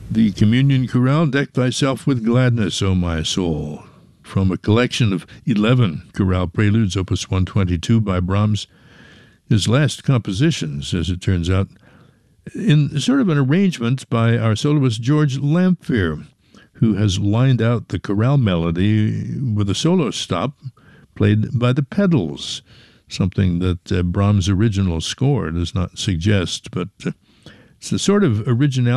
The Communion Chorale, Deck Thyself with Gladness, O My Soul, from a collection of 11 chorale preludes, opus 122 by Brahms, his last compositions, as it turns out, in sort of an arrangement by our soloist George Lamphere, who has lined out the chorale melody with a solo stop played by the pedals, something that Brahms' original score does not suggest, but it's the sort of originality